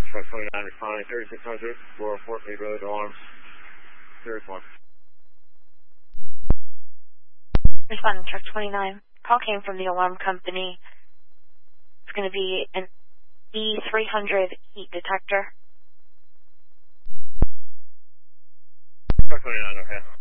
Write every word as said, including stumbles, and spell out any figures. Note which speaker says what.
Speaker 1: Truck twenty-nine responding thirty-six hundred, Laurel Fort Meade Road, alarms, Sirius one.
Speaker 2: Responding truck twenty-nine. Call came from the alarm company. It's going to be an E three hundred heat detector.
Speaker 1: Truck twenty-nine, okay.